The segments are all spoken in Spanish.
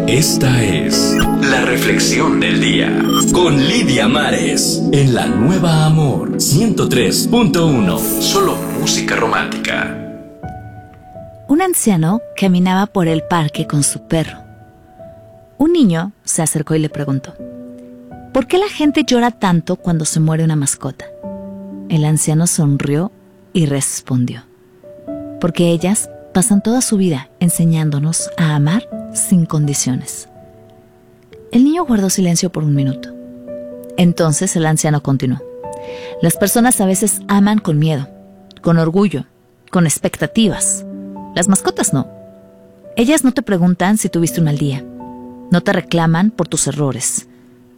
Esta es la reflexión del día con Lidia Mares en la Nueva Amor 103.1. Solo música romántica. Un anciano caminaba por el parque con su perro. Un niño se acercó y le preguntó: ¿por qué la gente llora tanto cuando se muere una mascota? El anciano sonrió y respondió: porque ellas pasan toda su vida enseñándonos a amar sin condiciones. El niño guardó silencio por un minuto. Entonces el anciano continuó: las personas a veces aman con miedo, con orgullo, con expectativas. Las mascotas no. Ellas no te preguntan si tuviste un mal día. No te reclaman por tus errores.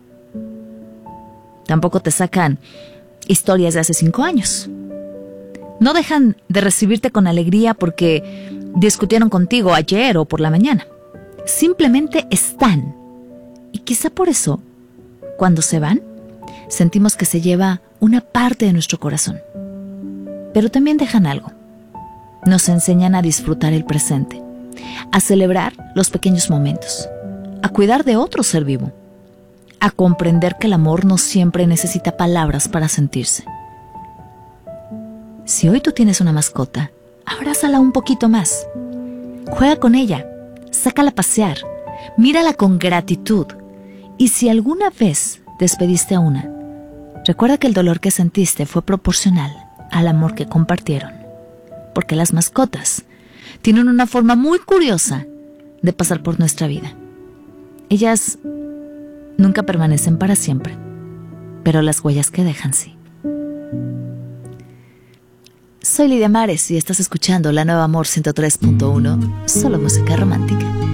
Tampoco te sacan historias de hace 5 años. No dejan de recibirte con alegría porque discutieron contigo ayer o por la mañana. Simplemente están. Y quizá por eso, cuando se van, sentimos que se lleva una parte de nuestro corazón. Pero también dejan algo. Nos enseñan a disfrutar el presente, a celebrar los pequeños momentos, a cuidar de otro ser vivo, a comprender que el amor no siempre necesita palabras para sentirse. Si hoy tú tienes una mascota, abrázala un poquito más. Juega con ella, sácala a pasear, mírala con gratitud. Y si alguna vez despediste a una, recuerda que el dolor que sentiste fue proporcional al amor que compartieron. Porque las mascotas tienen una forma muy curiosa de pasar por nuestra vida. Ellas nunca permanecen para siempre, pero las huellas que dejan sí. Soy Lidia Mares y estás escuchando La Nueva Amor 103.1, solo música romántica.